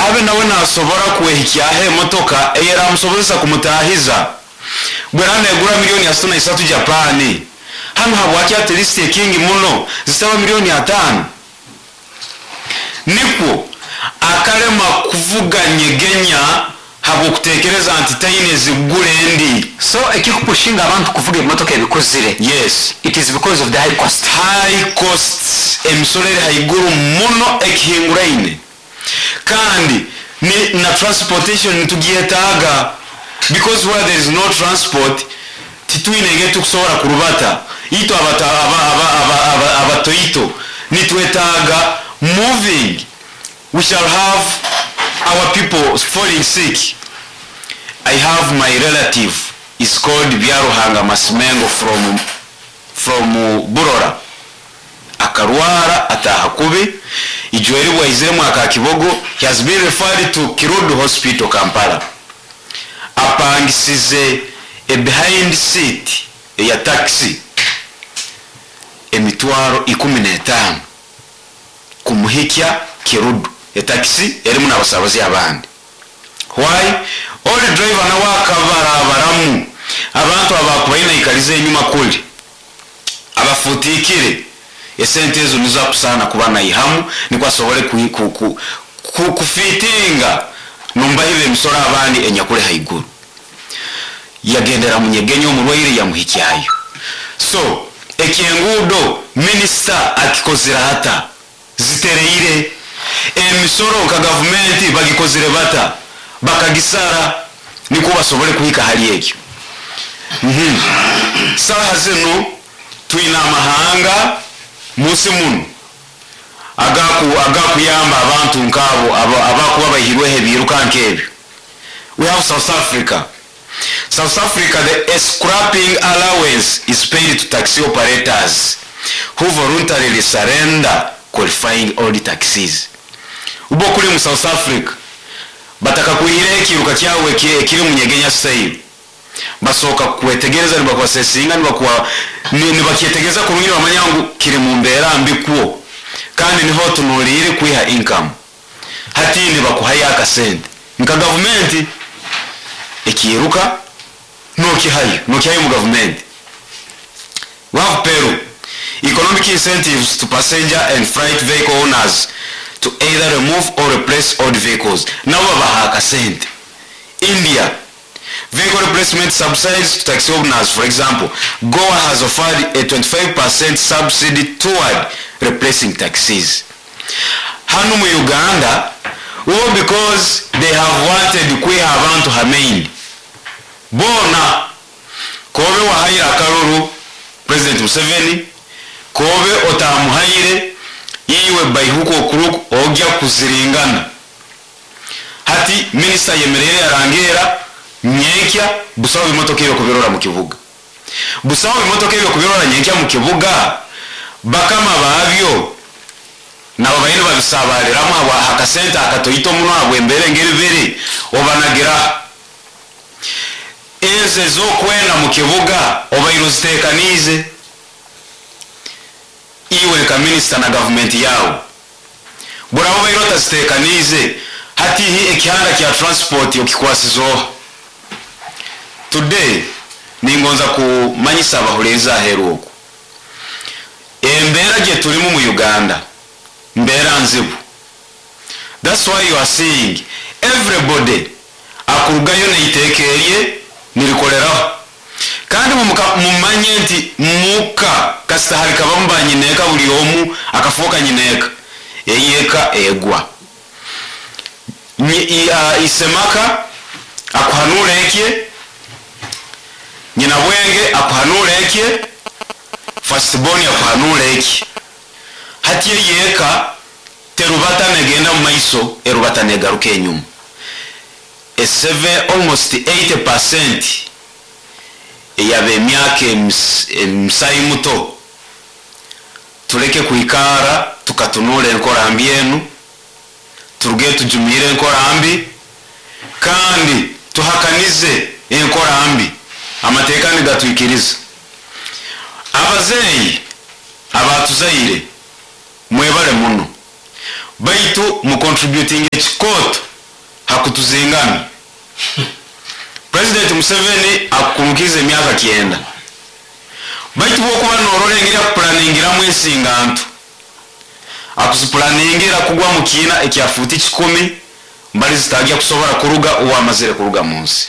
abe nawe nasobora kuwehikyahe motoka eyera musobozesa kumutahiza bwerane egura milioni ya 3 Japani hano habwaki at least ekingi muno zitaba milioni 5 niko akarema kuvuga nyegenya habo kutekereza antitaine zigure ndi so ekikupushinga abantu kuvuga imotoka ebikozire. Yes, it is because of the high costs emisolere haiguru muno ekihinguraine kandi ni na transportation nitugiyetaga because where there is no transport tituinenge tukusobora kurubata ito abatoito nitwetaga moving. We shall have our people falling sick. I have my relative is called Byaruhanga Masimengo from Burora akarwara atahakube ijweri bwayizire mwaka Kibogo. He has been referred to Kirudu Hospital Kampala. Apangisize a behind seat ya taxi emitwaro 15 kumuhikya Kirudu. A taxi erimu nabasabazi abandi. Why? All the driver na wakabara baramu abantu abakubaina ikalize inyuma kuli abafutikire esente ezo nizo kusana kubana ihamu ni kwa sobole kufitinga numba hibe misora abandi enyakule haiguru yagendera munyegenyo mulwaire yamuhikyayo. So ekiengudo minister akikozera hata zitereire emisoro ka government bagikozire bata bakagisara niko basobole kuhika hali ekyo. Saha zino tuina mahanga musimuno agakuyamba abantu nkabo abakuba bahirwe hebiruka nkebyo. We have South Africa. South Africa, the scrapping allowance is paid to taxi operators who voluntarily surrender qualifying all the taxis. Ubo kuli mu South Africa bataka kuhire kiruka kyawe kiri munyegenya sale basoka kwetegereza niba kwa sesinga niba kietegeza ku runyiro amanyangu kiri mu mbera mbikuo kandi niho tunulire kwiha income hati niba kuhaya akasente nka government ekiruka no kihayo mu government. We have Peru. Economic incentives to passenger and freight vehicle owners to either remove or replace old vehicles. Now bahaka sent. India, vehicle replacement subsidies to taxi owners. For example, Goa has offered a 25% subsidy toward replacing taxis. Hano mu Uganda, all because they have wanted kwe abantu hamain. Bona kobe wahayira akaruru President Museveni kobe otamuhayire iwe bayihuko kuruku ogya kuziringana hati minister yemerere arangera nyenkya busawo imotoka yo kubirora mu kibuga busawo imotoka yo kubirora nyenkya mu kibuga bakama babyo nabo bayine babisabarira mu hakasenta akatoyito muno agwembere ngeribere obanagira eze zo kwenda mu kibuga obayiro zitekanize iwe ka minister na government yao burabo bayiro tazitekanize hati hi ekihanda kya transport yokikwasizo. Today ningonza kumanyisa abahureza heruko embera je turimo mu Uganda mbera nzibu. That's why you are seeing everybody akurugayo nitekereye nirikoleraho kandi mumanye nti muka kasahari kabamba nyineka buli omu akafoka nyineka eyeka egwa isemaka akuhanureke nyina bwenge akuhanureke firstborn akuhanureke hati yeka terubata negenda mu maiso erubata negaruke nyuma. Almost 80% yabe myake msayi muto tuleke kuikara tukatunule nkorambi yenu turuge tujumire nkorambi kandi tuhakanize nkorambi amatekani gatwikiriza abazeyi abatuzaire mwebale muno baitu mu contributing ekikoto hakutuzingami. President Museveni akumukiza emyaka 9 baitu bokuba norolengera planingira mwesinga antu akuziplaningira kugwa mu kiina ekyafuti 10 mbali zitagia kusobora kuruga uwamazire kuruga munsi.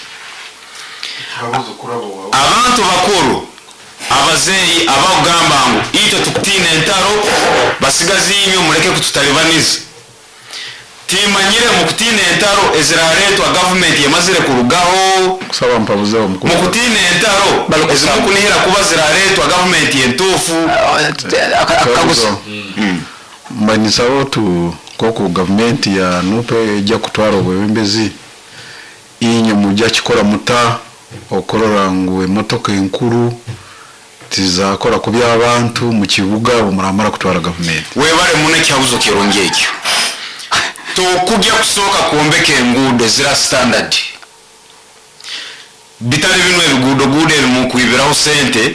Abantu bakuru abazeyi abagamba ngo ito tukutina entaro basigazi inyo muleke kututalibaniza timanyire mu kutina entaro eziraletwa government yamazire kurugaho kusaba mpabuzeho mukuru mu kutina entaro ezimukunihira kuba ziraletwa government yentufu akagusa mbanisawo tu koko government ya nupe ejja kutwara obwebembezi inyo mujja kikora muta okorora ngo emotoka enkuru tizakora kubya abantu mu kibuga umuramara kutwara government webale mune kyabuzo kirongye ekyo to kujya kusoka kuombeke ngudo zira standard bitali binwe bigudo gude mu kuibiraho sente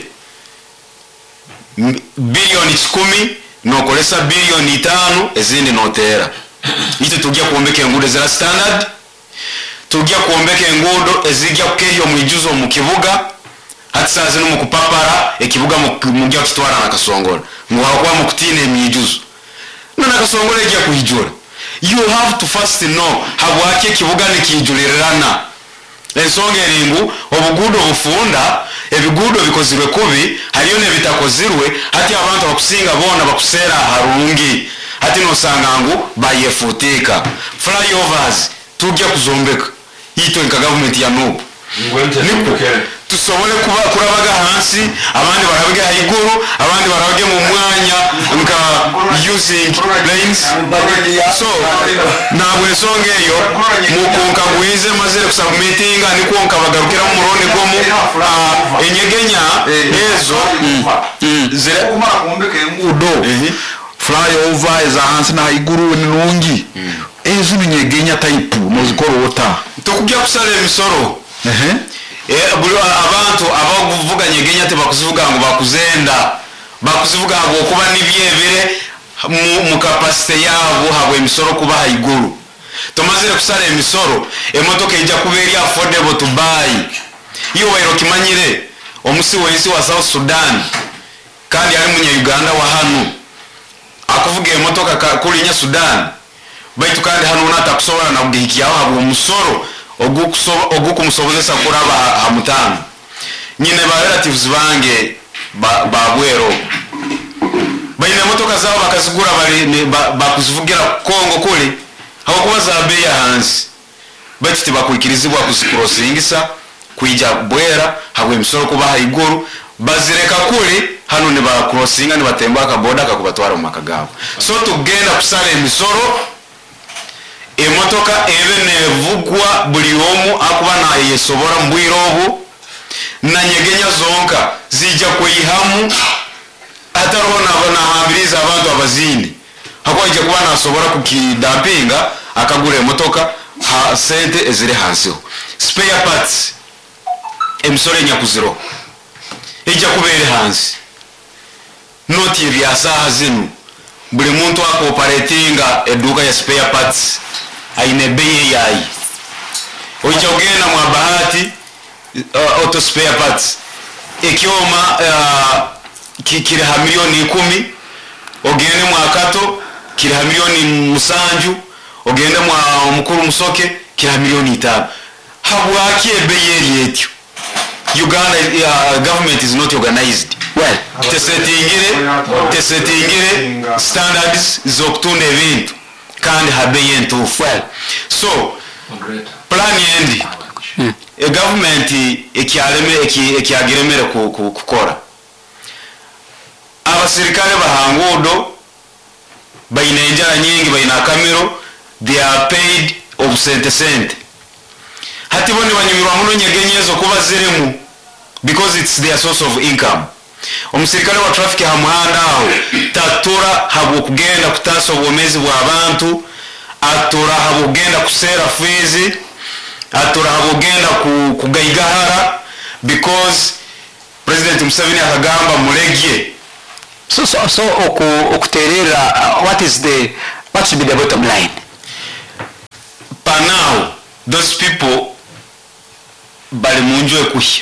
bilioni 10 no kolesa bilioni 5 ezindi notera ite tujya kuombeke ngudo zira standard tujya kuombeke ngudo ezijya kukeyo mwijuzo mu kibuga hatsaze no mukupapara ekibuga mujya kitwara na Kasongola ngwa mu kutine mwijuzo nana Kasongola ejya kuhijura. You have to first know habwake kibuga nikijulirana ensonga eringu obugudo bufunda ebigudo bikozirwe kubi hariyo ne bitakozirwe hati abantu bakusinga bona bakusera harungi hati no sangangu bayefutika flyovers tujya kuzombeka yito nka government ya no tusobole kuba kurabaga hansi abandi barabaga haiguru abandi barabaga mu mwanya nka using lanes so nabwe songeyo mukonka gwize mazere kusubmitinga nikonka bagarukira mu muronde gomu enyegenya ezo zire kumara kuombeke ngudo flyover eza hansi na haiguru nungi ezo nyegenya type muzikoro wota tokujya kusala emisoro abantu abavuga nyegenya te bakuzivuga ngo bakuzenda bakuzivuga ngo kuba nibyebere mu capacity yabo habwe emisoro kuba haiguru tomazire kusala emisoro emotoka ijja kuberi affordable to buy iyo wairo kimanyire omusi wensi wa South Sudan kandi ari munya Uganda wa hanu akuvuga emotoka kuli nya Sudan baitu kandi hanu nata kusobora na bugiki yaho habwe umusoro ogukumusobozesa kuraba hamutano nyine ba relatives bange babwero bayina motoka zabo bakazigura bari bakuzivugira Kongo kuli aho kuba za bei hansi bati bakwikirizibwa kuzikrosingisa kuija bwera habwe emisoro kuba haiguru bazireka kuli hano ne ba crossinga ne batemba akaboda akakubatwara mu makagabo so tugenda kusala emisoro emotoka ebene vugwa buli omu akuba na yesobora mbwirobu na nyegenya zonka zijja kuyihamu atarona abana hambiriza abantu abazindi hakwaje kuba nasobora kukidampinga akagura emotoka ha sente ezire hansiho spare parts emisore nyakuziro ejja kubere hansi noti byasa hazinu buli muntu akoperatinga eduka ya spare parts aine bei yayi oija ogenda mu bahati auto spare parts ekioma kiri ha milioni 10 ogende mu akato kiri ha milioni 7 ogende mu mukuru musoke kiri ha milioni 5 habwaki bei yetyo Uganda government is not organized well tesetingire standards zokutunda ebintu kandi habe yentufu well so plan yendi a government ekiagiremere kukora abasirikale bahangudo bayina enjara nyingi bayina kamero they are paid of sente hati bone banyumirwa muno nyegenyezo kuba ziremu because it's their source of income. Omusirikale wa traffic ha muhanda aho tatura habo kugenda kutaso obwomezi bwa abantu atura habo kugenda kusera fizi atura habo kugenda kugaigahara because President Museveni akagamba mulegye so okuterera what should be the bottom line panao those people bali munju ekuhya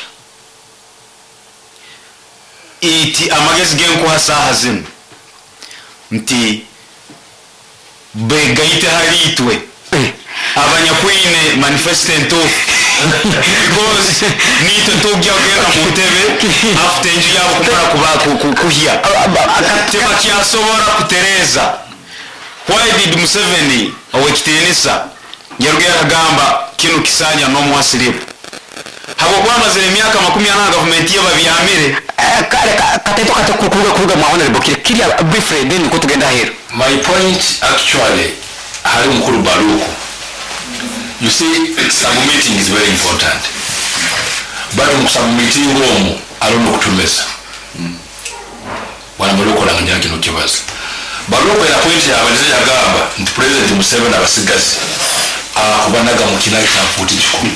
iti amagezi genkuha saha zino nti begayite halitwe abanyakwine manifestant of because nito tujja kugenda mu ntebe after enju yabo kumara kuhya tema kyasobora kutereza. Why did Museveni owekitenisa yaruge agamba kino kisanya no mwasiribu habo kwa mazere myaka 40 government ye babyamire kateto kuruga mu honorable kiriya briefly then ko tugenda hero. My point actually hari mukuru Baruku, you see submitting is very important, but submitting wrong alone kutumesa wana Baruku langanya kino kibazo. Baruku ya point ya abaze yagamba nti president Museveni abasigazi akubanaga mu kinaki afuti chiko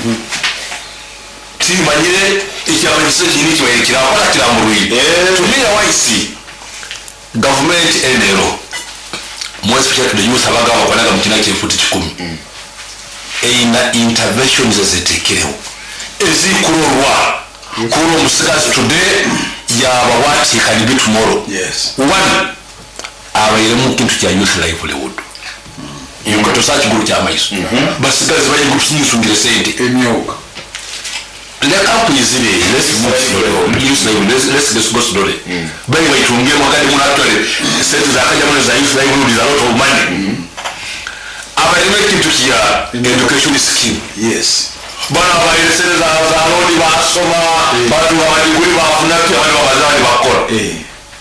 timanyire icyabanyise kiniki bayekira akora kiramurui tumira waisi government enero mwezi pia to the youth abaga akubanaga mu kinaki afuti 10 ina interventions zetekereho ezikurorwa kuro musigazi today ya bawati can be tomorrow. Yes. One abayiremu kintu kya youth livelihood yunga to search group kya maiso basigazi baye group sinyisungire sente emyoka the company is there. Let's go slowly. By the way, to me, actually, set the youth livelihood is a lot of money. Our elected to hear education scheme. Yes. But our says are only Basoma, but we have not yet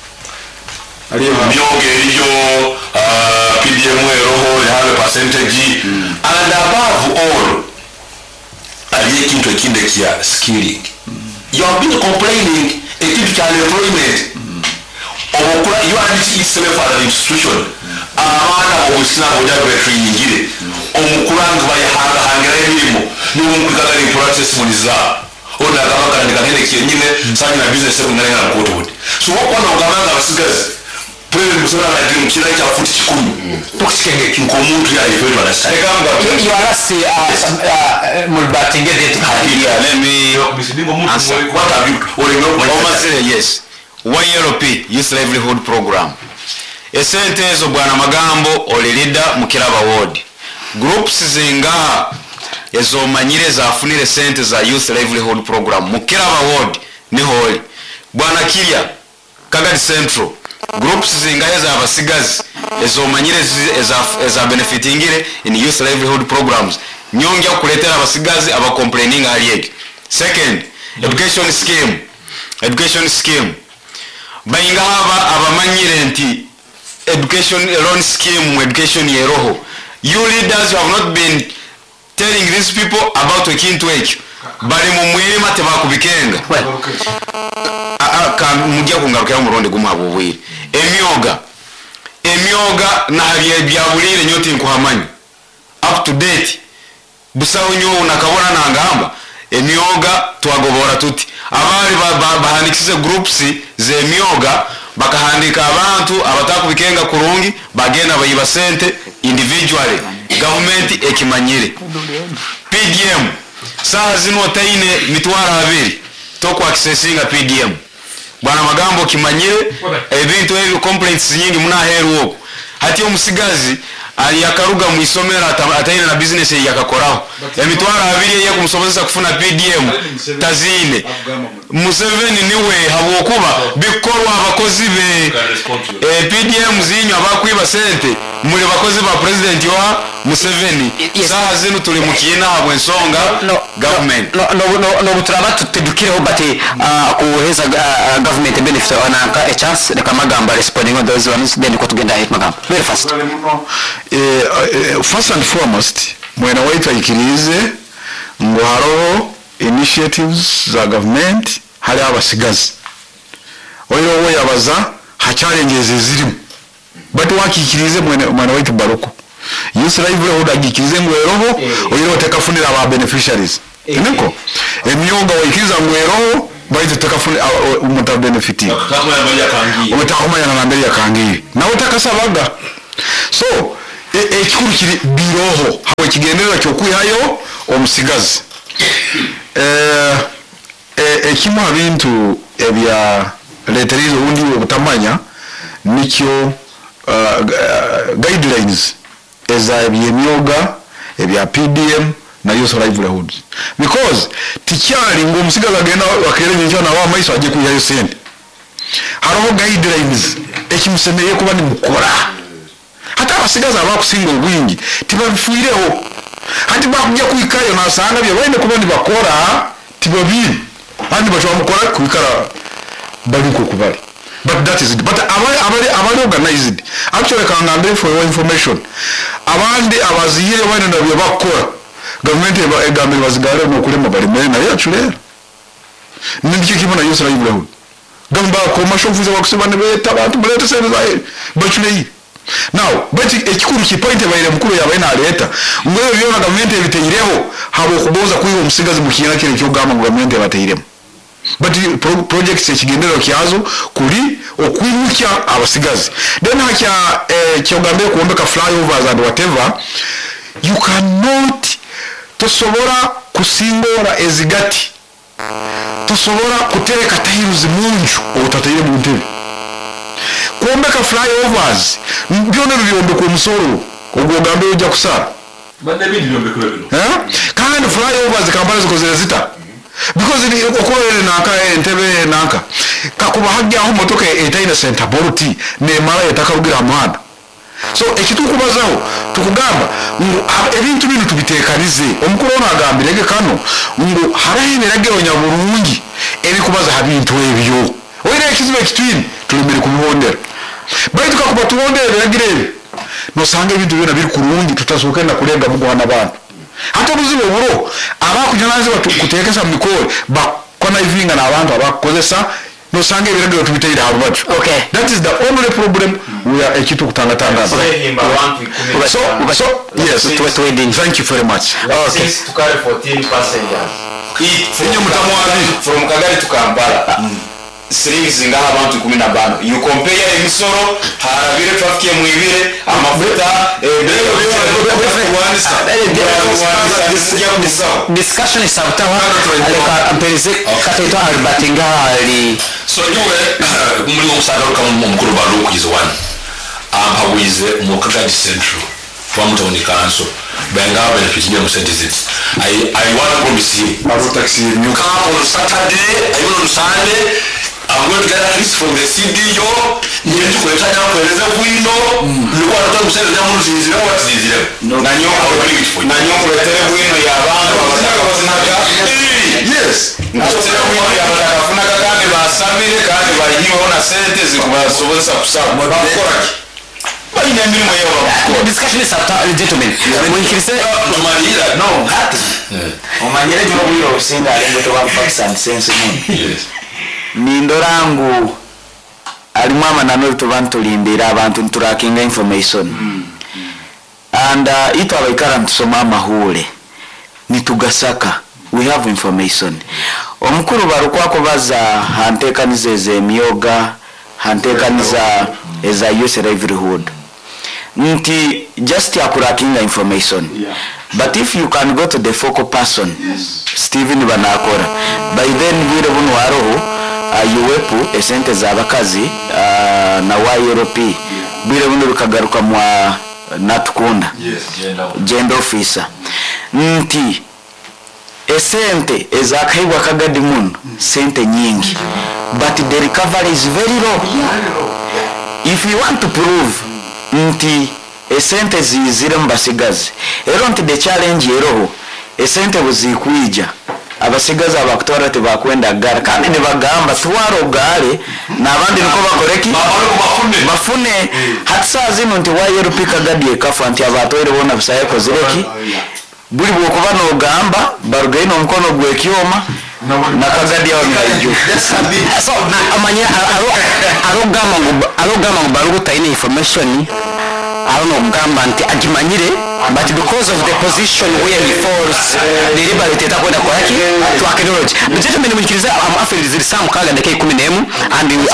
PDM, they have a percentage, and above all, aliyekin to kindekia skilling. You have been complaining a typical employment. You are this father institution. Amana obusina boja betri nyingire. Omukuranga bayahanga hangere milimo. N'umukugagara in process muniza. Ona kabaka ndikagende kyenyine sanye na business ngane na koto. So wakona ugabanga abasigazi. President Museveni ati mukira cya futi 10 tukikenge kinkomuntu ya ifeto understand you are say mulbatinge det yeah, let me answer. What have you yes YLP youth livelihood program esente ezo bwana magambo olilida mukiraba ward groups zinga ezo manyire zafunire sente za youth livelihood program mukiraba ward ni holi bwana Kiria Kagadi Central groups zingaye za abasigazi ezo manyire eza benefitingire in youth livelihood programs nyongya kuletera abasigazi aba complaining aliyeke. Second, education scheme bayinga abamanyire nti education loan scheme education yeroho. You leaders have not been telling these people about ekintu ekyo bali mu mwirima tebakubikenga mujja kungarukira mu ronde gumu abubwire emyoga na haliye byabulire nyoti nkuhamanyi up to date busawo nyo nakabona nangamba emyoga twagobora tuti abali bahandikise groups ze emyoga bakahandika abantu abatakubikenga kurungi bagenda bayiba sente individually government ekimanyire PDM saa zino taine mitwara abiri toko accessinga PDM bwana magambo kimanyire ebintu ebyo complaints nyingi munaheruko hati omusigazi ali yakaruga mu isomera ataine na business yakakoraho emitwara abiri ye kumusomeza kufuna PDM tazine Museveni niwe habokuba bikorwa abakozi be PDM zinyo abakwiba sente muri bakozi ba president wa Museveni saa zino tuli mukina abwensonga government no butraba tutedukireho bati kuheza government benefit on a chance the kamagamba responding on those ones then ko tugenda hit magamba very fast. First and foremost mwena waita ikirize ngo haro initiatives za government hari abasigazi oyo yabaza hacyarengeze zirimu but wakikirize mwena waita Baruku youth livelihood agikirize ngo eroho oyo tekafunira aba beneficiaries niko emyoga wakikiriza ngo eroho baite tekafunira umuta benefiting umutakomanya na mbere yakangiye nawe takasabaga so ekikuru kiri biroho ekigendererwa kyokwihayo omusigazi ekimu ebintu ebya leeterizo undi obutamanya nikyo guidelines eza ebyemyoga ebya PDM na youth livelihood because tikyali ng'omusigazi agenda wakerere nkyo nawo amaiso ajje kuyayo sente hariho guidelines ekimusemeye kuba ni mukora hata abasigazi abakusinga obwingi tibabifuireho hati bakujja kuikayo nasanga bye baine kuba ni bakora tibabiri handi bachwamukora kuikara baliko kubali but that is it but abali organized actually kangambe for your information abandi abazihire bane nabyo bakora government egambe bazigare no kulema bali mena actually nindike kibona yose livelihood gamba commercial fuze bakusibane beta abantu bulete sente zaye bachule now beti ekikuru kipointe bayire mukuru yabaye na leta ngwe byona government ebiteyireho habo kuboza kuyiwo musigazi mukiyana kile kyo gama government yabateyiremo but projects ekigendero kyazo kuri okwimukya abasigazi then hakya kyogambe kuombeka flyovers and whatever you cannot tosobora kusingora ezigati tosobora kutereka tayiruzi munju otatayire mu ntebe kuombeka flyovers byone byombe ku musoro ogogambe ujja kusara bande bindi byombe ku bino kandi flyovers kampala zikozere zita because ni okolere naka entebe naka kakuba hajja aho motoka etaina center borti ne mara yatakarugira amahanda so ekitukubazaho tukugamba ebintu bino tubitekanize omukuru ono agambirege kano ngo harahenerage onyaburungi ebikubaza habintu ebyo oyire ekizibe kitwini tulimere kubibondera baitu kakuba tubondere biragirebe no sanga ebintu byona biri kurungi tutasoka na kulenga mugwana abantu hata buzibe buro abakujanaze kutekesa mikoro bakona ivinga na abantu abakozesa no sange biragiro tubitayira harubacho okay that is the only problem we are ekitu kutangatanga so yes thank you very much okay to carry 14 passengers finyo mutamwali from Kagari to Kampala series ngaha abantu 15 you compare emisoro harabire twafikie muibire amafuta discussion is out aleka amperize kataito albatinga ali so anyway muri umusaruro kama mukuru balu kuyizo one abawize mu Kagari Central from Tony Council benga benefit ya citizens I want to promise you maru taxi new car on Saturday I will on Sunday I'm going to get a list from the CDO nyetu kuleta nyama kueleza kuino nilikuwa nataka kusema nyama zizire what zizire na nyoko letere bwino ya abantu abataka bazinaka yes ngotera bwino ya abataka funa kakane basamire kandi bayiwe ona sente zikubasobozesa kusaba bakora bayine mirimo yabo discussion is out gentlemen when you say tumalira no hati omanyere jino bwino usinga alembe wa facts and sense yes nindorangu alimu amanano tubantulimbira abantu nturakinga information and ito abaikara ntusoma amahule nitugasaka we have information omukuru barukwako baza hantekaniza ezemyoga hantekaniza eza youth livelihood nti just yakurakinga information but if you can go to the focal person Steven banakora by then bwire bunu waroho yuwepu esente z'abakazi na YLP bwire buno bikagaruka mwa natukunda gender officer nti esente ezakahibwa kagadi muno sente nyingi but the recovery is very low if you want to prove nti esente zizire mbasigazi ero nti the challenge yeroho esente buzikuija abasigaza abakutwara tebakwenda gara kandi nibagamba twaro gare nabandi niko bakoreki bafune hatsa zino nti YLP Kagadi ekafa nti abatoire bona bisaye kozireki buli bwokuba no gamba bargaino mkono gwekioma na Kagadi yao naijo so amanya arogama ngubarugo taine information gamba nti agimanyire but because of the position where he falls the liberty takwenda kwa yake to acknowledge but gentlemen mkiriza after zili some kaga ndeke 10 and we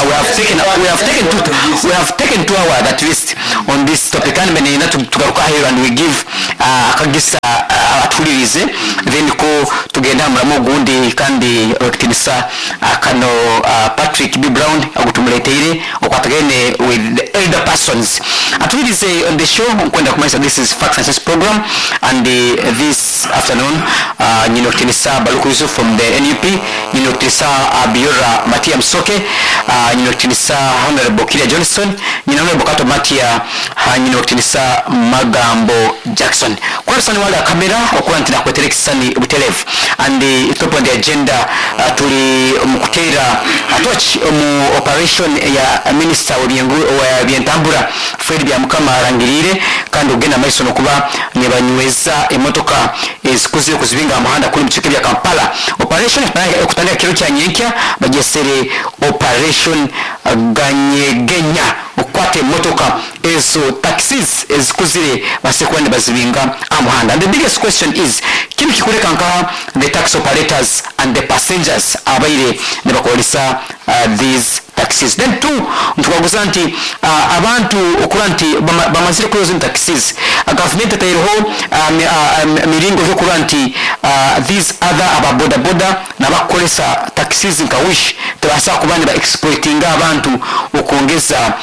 have taken 2 hours at least on this topic and many to tugaruka here and we give akagisa atulirize then ko tugenda mulamu gundi kandi okitinisa kano Patrick B Brown agutumuleteire okwatagene with the elder persons atulirize on the show kwenda kumaliza. This is Facts and Sense program and this afternoon nyinokitinisa Baluku Yusuf from the NUP, nyinokitinisa Biora Matia Msoke, nyinokitinisa Honorable Kiria Johnson, nyinokitinisa Bokato Matia, nyinokitinisa Magambo Jackson. Kwa sana wale kamera okuantina kweteleki sani butelevu and top on the agenda tuli mukutera atoch mu operation ya minister wa byentambura Fred Byamukama arangirire kandi ugenda maiso no kuba nyebanyweza emotoka ezikuziye kuzibinga amahanda kuri mucike bya Kampala. Operation ekutandika kiro kya nyenkya bajesere operation ganyegenya ukwate motoka ezo taxis ezikuzire basekwende bazibinga amahanda. And the biggest question is kini kikuleka nka the tax operators and the passengers abaire ne bakolisa these taxis. Then two ntukaguza nti abantu okuranti bamazire kuyoza taxis government atayiriho miringo yo kuranti these other ababoda boda na bakolesa taxis nkawish tebasa kubandi ba exploiting abantu okongeza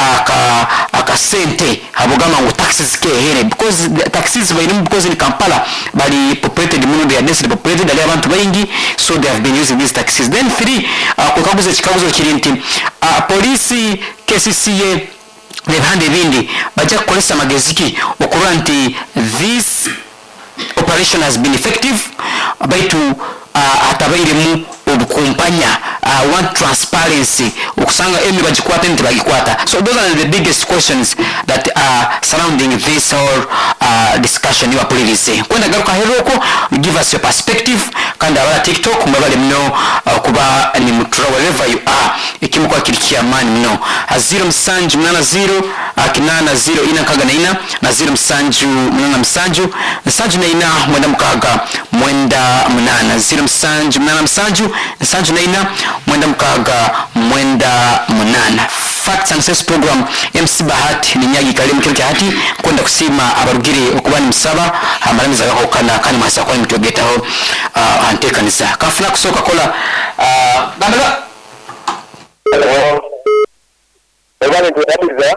akasente habogama ngo taxis ke here because the taxis bayirimu because in Kampala bali populated muno they are densely populated ali abantu bayingi so they have been using these taxis. Then three kukaguza chikaguzo kirinti polisi KCCA nebhande bindi baja kukolesa mageziki okuranti this operation has been effective baitu atabairemu obukumpanya want transparency okusanga emi bajikwata nti bagikwata. So those are the biggest questions that are surrounding this whole discussion you are police kwenda garuka heroko give us your perspective kandi abala TikTok mbabale mno kuba ni mutura wherever you are ikimukwa kilikia mani mno 0 akinana 0 ina kaga na ina na 0 msanju mnana msanju na ina mwenda mkaga mwenda mnana 0 msanju mnana msanju na ina mwenda mkaga mwenda mnana. Facts and Sense program MC Bahati ni nyagi kalimu kile hati kwenda kusima abarugiri okubani msaba amaramiza gako kana masa kwa mtogeta ho anteka nisa kafuna kusoka kola bandala ebane tudabiza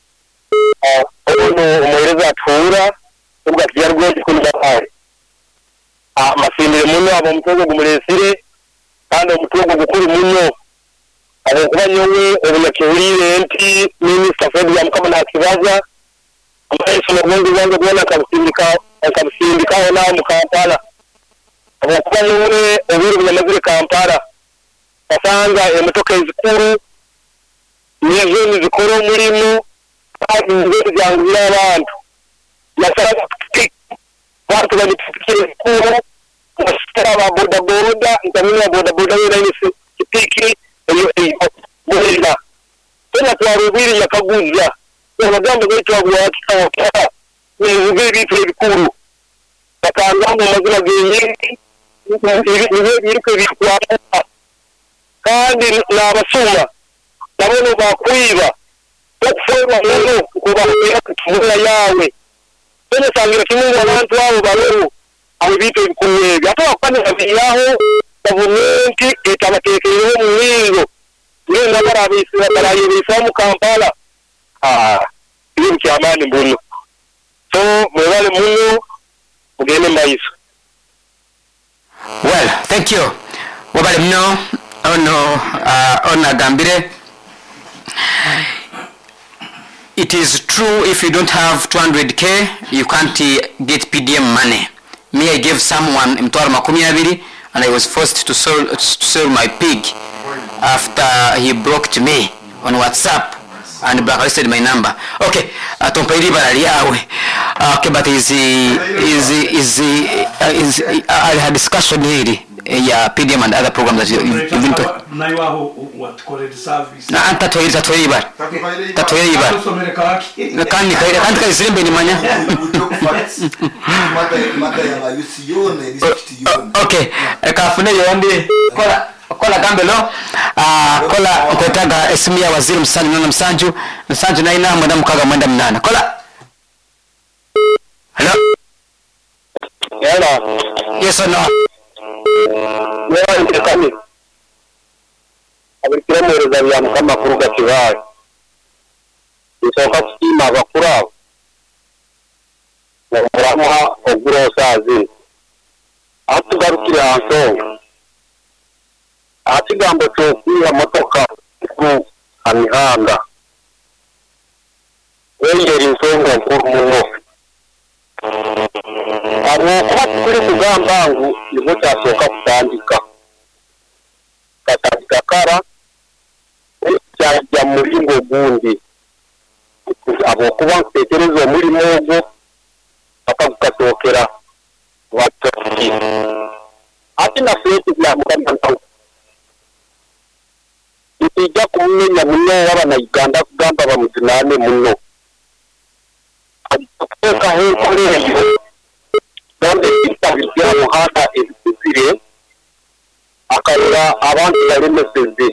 ono umweleza tura ubwa kiyarwe kunda pale masindire muno abo mtogo gumulesire kandi omutogo gukuri muno abo kubanyowe obunakirire nti minister Fred Byamukama nakibaza amaiso n'obundi bwange bwona kabusindika na mu Kampala abo kubanyowe obiri bunyamazire Kampala basanga emotoka ezikuru nizo zikoro mulimo kandi nzeri byangulira abantu nasaba abantu babikire kuru basitara boda boda ntamina boda boda ni kipiki boda tena twarubiri yakaguza amagambo gaitu agwata ni zibiri bikuru bakanga mu mazina genyi biriko bikwata kandi n'abasuma nabone bakwiba okufora muno kubakira kutumula yawe tena sangira kimungu abantu abo balo abo bito bikunyega ato akwane babiyaho gavumenti etabatekereho mulingo nenda barabisira barayibisa mu Kampala iyo cyamani mbuno so mwebale muno ugene maiso. Well, thank you wabale mno ona gambire. It is true if you don't have 200k you can't get PDM money. Me, I gave someone mtwaro makumi abiri and I was forced to sell my pig after he blocked me on WhatsApp and blacklisted my number. Okay, tompairi barali yawe. Okay, but I had discussion here. Yeah, PDM and other programs that you've been to. What called service? Na anta toiba. Kani kaida zilembe ni manya. Okay, kafune yonde kola gambelo kola kwetaga esmia waziri msani na msanju na ina mwenda mkaga mwenda mnana kola. Hello. Yes or no? Kami abikiramereza bya mukama kuruga kibaye isoka kutima abakura n'amara ogurosazi atugarukira hanso atigambo cyo kuya motoka ku amihanda wengeri nsonga nkuru abo kuri kugamba ngo nibo cyasoka kutandika katandika kara cyajya muri ngo gundi abo kuba ntekerezo muri mogo akagukatokera watoti ati na fete bya mukanda itijya kumenya muno w'abana Uganda kugamba bamuzinane muno ateka he kuri donde itabijya muhanda ezire akayira abantu bari meseze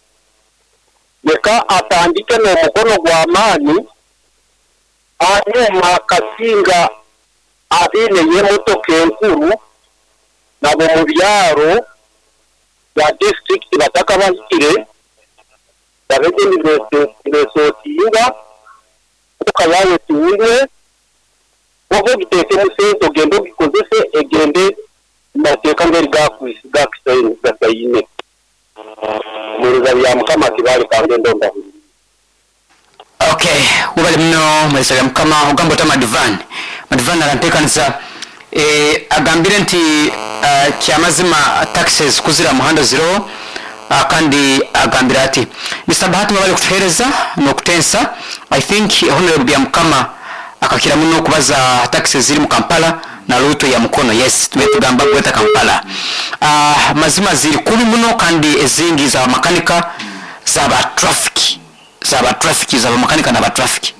yeka atandike no mukono gwa mani anyuma kasinga abine yemotoka enkuru nabo mu byaro ya district bataka basire babege ni sotinga ukayaye tuwine wogo giteke musento gendo gikozese egende mateka ngeri gakisayine muruza bya mukama kibali kandi ndonda. Okay, ubali mno mwesa ya mukama ugambo ta Madvan arantekanisa agambire nti kyamazima taxes kuzira muhanda zero kandi agambira ati Mr. Bahati mabali kutuhereza no kutensa. I think honorable ya mukama akakira muno kubaza taxes ziri mu Kampala na luto ya mukono. Yes, tumetugamba kweta Kampala. Mazima ziri kuli muno kandi ezingi za makanika za ba traffic za makanika na ba traffic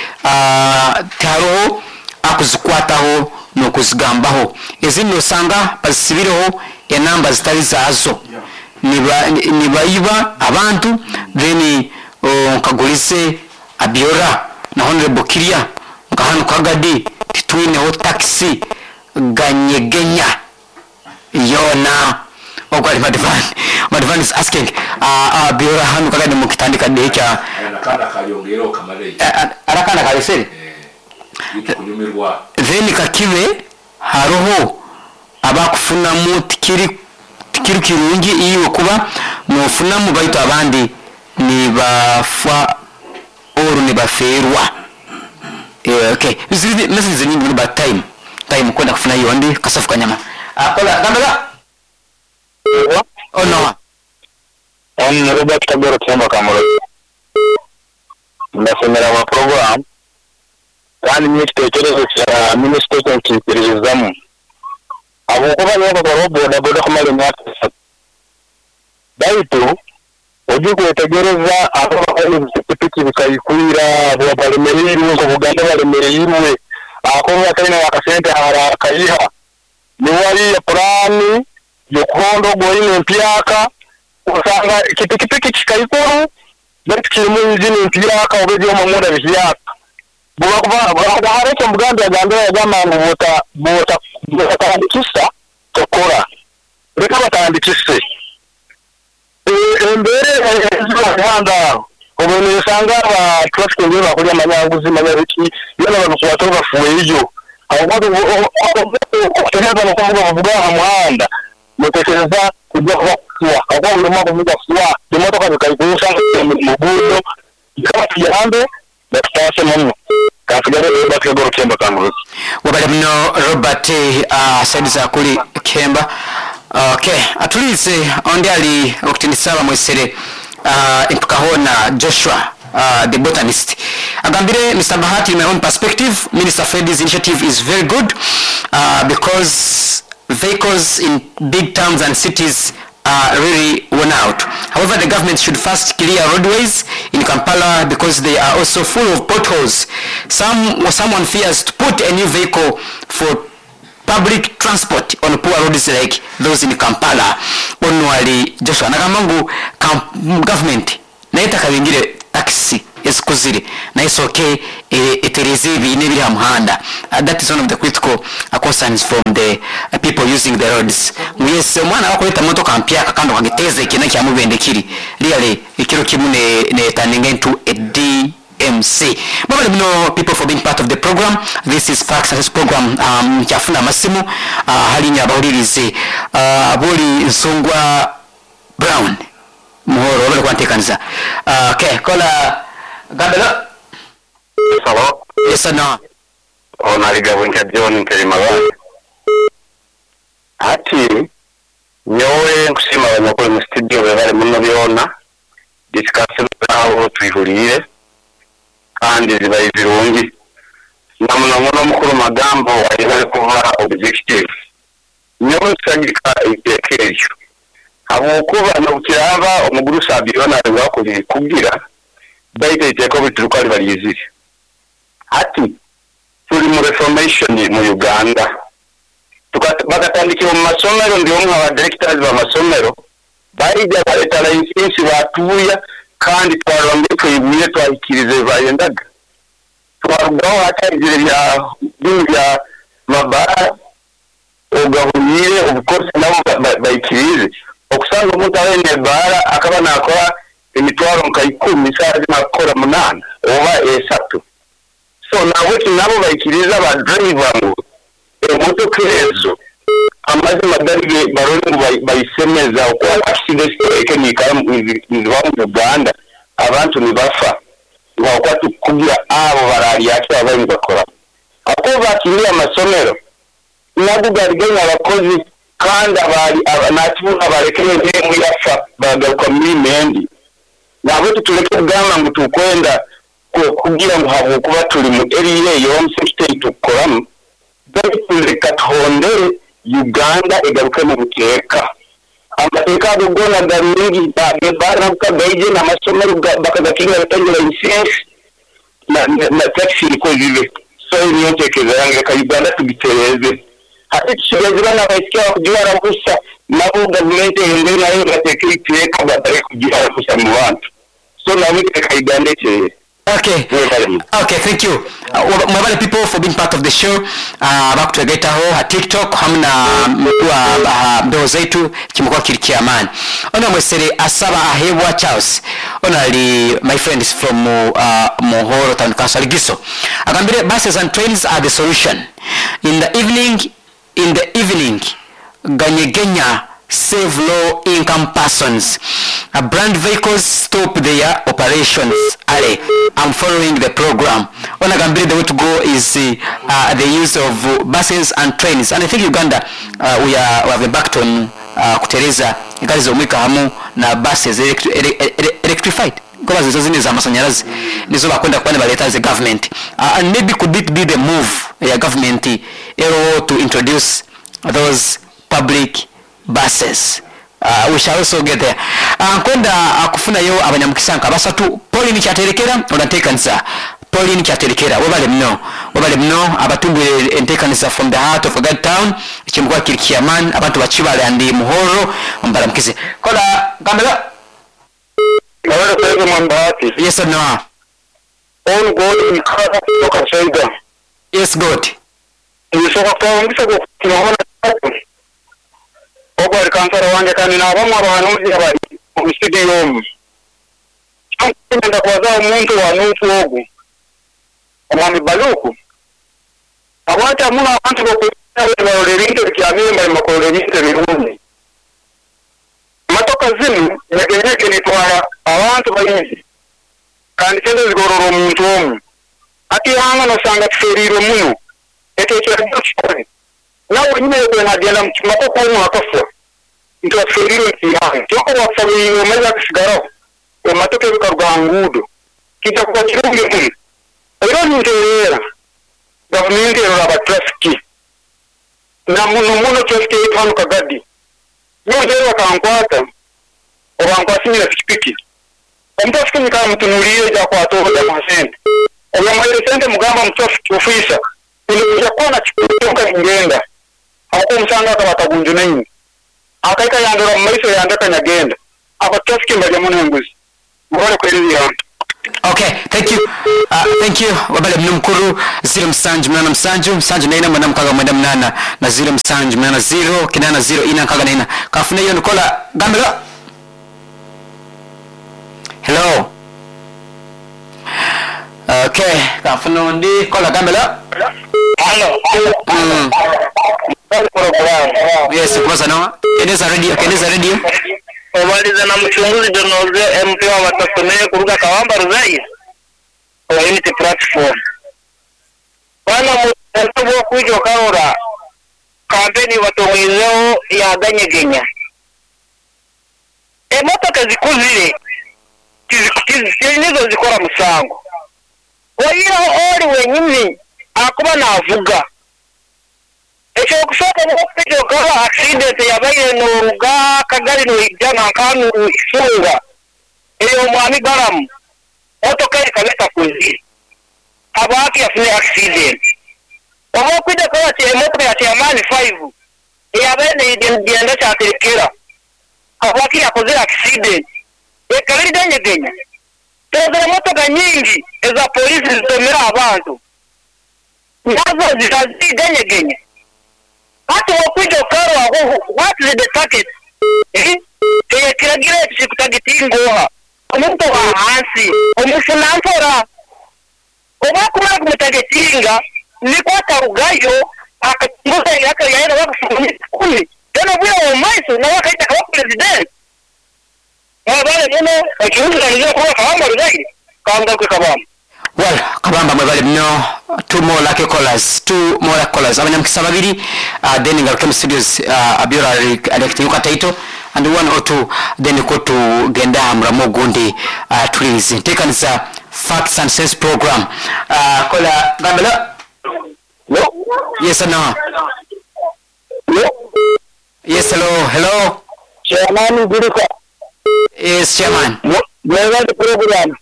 taro akuzikwataho no kuzigambaho ezino sanga bazisibireho enamba zitari zazo niba abantu then kagulise abiora na honorable Kiria ngahano kagadi titwineho taxi ganyegenya yona okwali Madvan is asking abiora hano kagadi mukitandika decha arakana kayongero kamare arakana kaliseri kunyumirwa then kakibe haroho abakufuna mu tikiri kirungi iyo kuba mufuna mu baito abandi ni bafwa oru ni baferwa. Okay, ziri message ni ngulu ba time kwenda kufuna hiyo ndi kasafu kanyama akola gambala no Robert Kabero Temba Kamaro ndasomera wa program kandi n'igitekerezo cya Minister cy'Iperereza abo kuba nibo baroboda boda kumara imyaka 3 baito ugiye kwetegereza abo bakipiki bikayikwira abo balemereri ngo Buganda balemereriwe akorwa kandi nakasente hara kayiha ni wali ya plani yo kondo goyine mpyaka usanga kipiki kikayikuru bakirimu izini mpyaka obeje mu muda bishiyaka buba hareke Buganda Uganda yagamana bota batandikisa tokora reka batandikise mbere y'Rwanda ubone usanga ba traffic nge bakuri amanyanguzi manyabiki yana banukwata bafuwe iyo abo kuteneza no kuvuga mu muhanda mutekereza kujya kuwa abo urimo kuvuga kuwa imodoka bikayikusa mu gudo ikabiyambe batase mu kasigare bakegoro Kemba Kamaro wabale mno Robert saidiza kuli Kemba. Okay, atulize onde ali okutinisaba mwesere impukahona Joshua the botanist agambire Mr. Bahati, in my own perspective Minister Freddy's initiative is very good because vehicles in big towns and cities are really worn out. However, the government should first clear roadways in Kampala because they are also full of potholes. Someone fears to put a new vehicle for public transport on poor roads like those in Kampala. Onwali Joshua nagamangu government naita kabingire taxi ezikuzire naye soke etereze ebine biri ha muhanda. That is one of the critical concerns from the people using the roads. Yes, omwana bakoleta motoka mpya kakando kagiteze kina kya mubendekiri really ikiro kimu ne turning into a DMC. Mabali mno people for being part of the program. This is Fact Success program kyafuna masimu halinya abawulirize abuli nsongwa Brown muhoro obale kwantekanisa. Okay, kola gabela. Hello. Yes no. Onaliga bunja John Nterimabane. Ati nyowe nkusima abanyakuri mu studio bebale muno byona discussion aho twihurire kandi zibaye zirungi namuna muno mukuru magambo ayibale kuva objective nyowe nsangika itekerezo abo kuba no kiraba omuguru sabirona bakuri kugira baite iteko bituruka ari barizire ati turi mu reformation mu Uganda bakatandikira mu masomero ndi umwe wa directors ba masomero barija baleta license batuya kandi twarombe twibuye twakirize bayendaga twarugaho hatangire bya mabara ogahunire ubukosi nabo bayikirize okusanga umuntu awene bara akaba nakora imitwaro nkayikumi sazi nakora munana oba esatu so nabo bayikiriza ba driver ngo moto kezo amazi madari baroni bayisemeza uko accident ekenika mu Uganda abantu nibafa wakwatu kugira abo barari yake abandi bakora ako bakiriye amasomero nabo gariganya abakozi kandi abari natibuka barekeye mu yafa bagaruka muri mendi nabo tutuleke kugamba ngo tukwenda kugira ngo habo kuba turi mu area yo state tukoramu Reka tuhondere Uganda igaruke mu buteka amateka gugona gamingi bara kabaije na masomero bakagakinga batangira license na taxi ko zibe so niyo tekeza yange ka Uganda tugitereze hati tshirezira na baisikia kujira busa nabo government yende nayo bateke iteka batare kujira busa mu bantu so nawe ka Uganda tshire. Okay, thank you. Mwabale people for being part of the show. Back to get a TikTok hamna mdogo zetu kimekuwa kilikia amani. Ona mwesere asaba ahewa Charles. Ona li my friend is from Mohoro Town Council Giso. Agambire buses and trains are the solution. In the evening Ganyegenya save low income persons. Brand vehicles stop their operations. I'm following the program. Onagambiri, the way to go is the use of buses and trains. And I think Uganda, we have embarked on kutereza gari zomwika hamu na buses electrified. Kwa zizo zini za masanyarazi nizo bakwenda kwenda baleta as a government. And maybe could it be the move ya government to introduce those public buses. We shall also get there. Kwenda kufuna yo abanyamukisanka basatu Pauline Kyaterekera onatekanisa Pauline Kyaterekera wabale mno abatumbwe entekanisa from the heart of that town chimukwa kirikiaman abantu bachibale andi muhoro mbaramukize kola gambela Naweza kusema mwambati. Yes or no? All God in Kara kutoka Saida. Yes God. Nisoka kwa ngisa kwa tunaona Ogo alikansara wange kandi nabamwe abantu abari mu studio. Nda kwaza umuntu wa nufu ogu. Omwami baluku. Abata muna abantu bakolerinde kyamemba makolerinde birungi. Matoka zinu yagenyeke nitwara abantu bayinzi. Kandi sende zigororo omuntu omu. Ati hanga nosanga tuferiro muno. Ekekera kikole. Nawe nyine kwena mchimako kwa mwakafa nto aferiro ntiyanga cyoko wafabiye umeza kusigaraho umatoke bikarwa ngudo kita kwa kirungi muri rero niterera government ero traffic na muno traffic ipano kagadi nyo bakankwata obankwasinyira pikipiki omutafika nika mutunuliye ja kwato ya masente oyamayire sente mugamba mutafika ofisa ile kuona chikutoka ngenda ako musanga akabatagunju nenyi akaika yandura maiso yandaka nyagenda abatafiki mbaje munenguzi mubone kweli yantu Okay, thank you. Thank you. Wabale mnumkuru 0787 naina mwana mkaga mwenda mnana na 0780 kinana 0 ina kaga naina. Kafuna hiyo nikola gamelo. Hello. Okay, kafuna ndi kola gamelo. Hello. Yes, kwanza no. Keneza radio. Omaliza na mchunguzi Donoze MP wa Watasomeye kuruka Kawamba Ruzai wa Unity Platform. Bana mwenye kujo karora kampeni watongezeo ya ganyegenya. Motoka zikuzile nizo zikora musango. Wayira oli wenyini akuba navuga. Echo kusaka n'okupito kala accident yabaye n'oruga kagari n'ijana kanu ifunga eyo mwami garamu motoka ikaleta kuzi abaki afune accident omukwide kala ti motoka ya Tiamani 5 yabaye n'igenda cha terekera abaki yakoze accident ekabiri danyegenya tezera motoka nyingi eza polisi zitomera abantu nazo zitaziganyegenya. Hata wakuja karo what is the target? Kila kutagetinga ngoha. Omuntu wa hansi, omufunantora. Obakumara kumutagetinga ni kwata rugayo akatunguza yaka yaenda wakufumuni kumi. Tena bwa omaiso na wakaita kwa president. Wabale muno akiunza ndio kwa Kawamba Ruzai. Kawamba kwa Kawamba. Well, Kabamba mwebale mno, 2 more like callers. Abanyamukisababiri, then ngaruke mu studios Abira alekitinyuka title and 1 or 2 then go to genda hamramo gundi tourism. Taken as a facts and sense program. Kola Gambela. No. Yes or no? No. Yes, hello. Chairman Gurika. Yes, chairman. Where the program?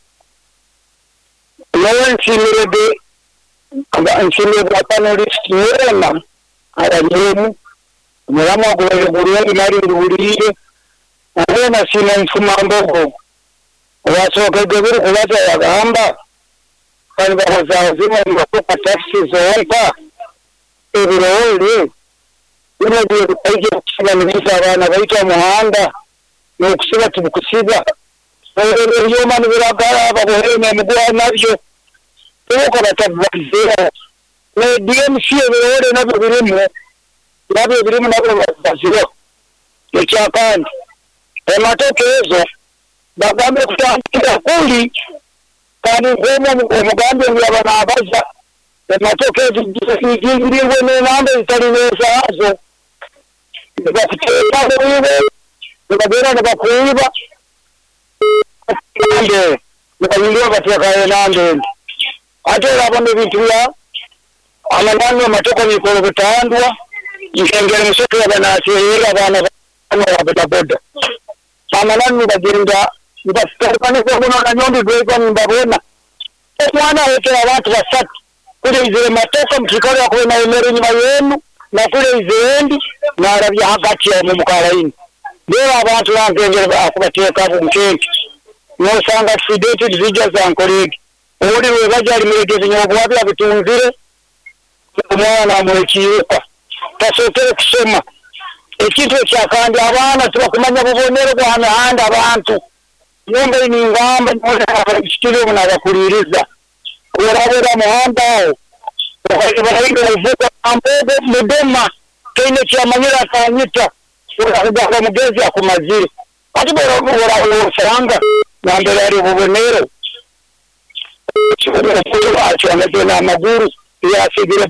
Lawan Chimede, and Chimede panelist, Yerama, Arabim, Murama Guru, Mari Guri, and then I see them from Mambo. Was okay, the Guru, Hamba, and there was a Zimmer taxis or Opa. Every old day. You know, the agent of Visa and Avita Mohanda, no Kusila to Kusiba. Human without God, DMC ematokezo bagambe kutandika kuli kandi ngomo omugambe byabana abaza ematokezo ngingiriwe n'enamba zitalineza azo bakuteka kuyibe bagera nabakuyiba nde bakayindiwa bateka enande atera abone bintu ya amanani amatoko mikoro bitandwa ingengere musoto yabanasiyera abana baboda amanani bagenda ndafukana ko na nyondi gweka mbabona mwana wetu abantu basatu kule izere matoko mkikora ko na emere nyuma yenu na kule izendi na arabya hagati ya mukaraini ndio abantu bangengere akubateka ku mkeke no sanga sedated vijjas and colleague uri we bajari mwegeze nyobwabi abitunzire umwana mwekiruka tasotera kusema ekintu kyakandi abana tubakumanya bubonero bwana handa abantu nyumba ni ngamba n'abashikire buna bakuririza urabera muhanda bahiga uvuga ambogo mudema kene cyamanyira kanyita uravuga mugezi akumazire ati bora usanga nambere ari bubonero cyane na maguru ya sigira